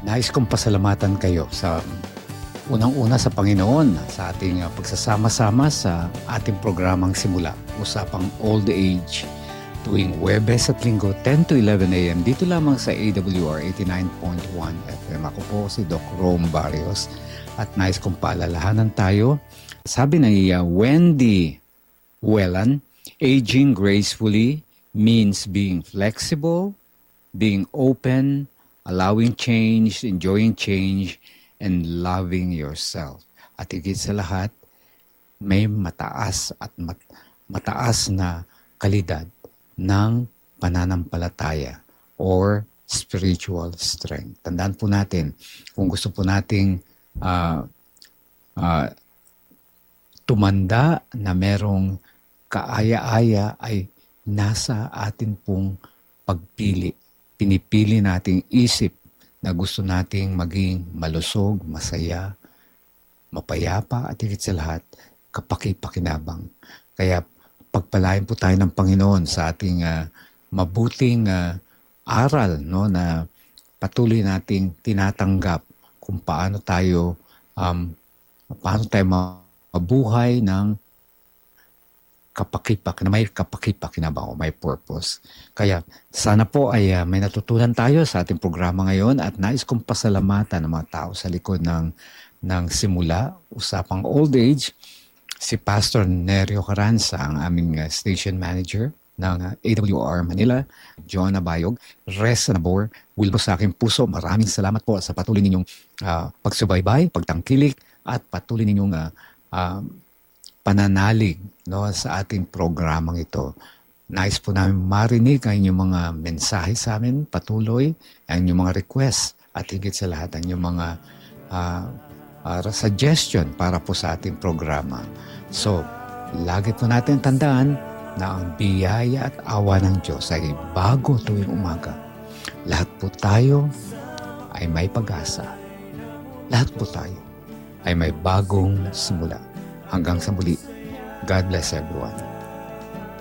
Nais kong pasalamatan kayo sa unang-una sa Panginoon sa ating pagsasama-sama sa ating programang simula, Usapang Old Age, tuwing Huwebes at Linggo, 10 to 11 a.m. dito lamang sa AWR 89.1 FM. Ako po si Doc Rome Barrios at nais kong paalalahanan tayo. Sabi ni Wendy Whelan, aging gracefully means being flexible, being open, allowing change, enjoying change, and loving yourself. At higit sa lahat, may mataas at mataas na kalidad ng pananampalataya or spiritual strength. Tandaan po natin, kung gusto po nating tumanda na merong kaaya-aya ay nasa atin pong pagpili. Pinipili nating isip na gusto nating maging malusog, masaya, mapayapa at higit sa lahat, kapaki-pakinabang. Kaya pagpalain po tayo ng Panginoon sa ating mabuting aral, no, na patuloy nating tinatanggap kung paano tayo mabuhay ng may kapaki-pakinabang o may purpose. Kaya sana po ay may natutunan tayo sa ating programa ngayon at nais kong pasalamatan ng mga tao sa likod ng simula, Usapang Old Age, si Pastor Nerio Carranza, ang aming station manager ng AWR Manila, John Abayog, Res Nabor, Wilbo sa aking puso. Maraming salamat po sa patuloy ninyong pagsubaybay, pagtangkilik at patuloy ninyong pananalig, no, sa ating programang ito. Nais po namin marinig ang inyong mga mensahe sa amin, patuloy, ang inyong mga request at higit sa lahat ang inyong mga suggestion para po sa ating programa. So, lagi po natin tandaan na ang biyaya at awa ng Diyos ay bago tuwing umaga. Lahat po tayo ay may pag-asa. Lahat po tayo ay may bagong simula. Hanggang sa muli, God bless everyone.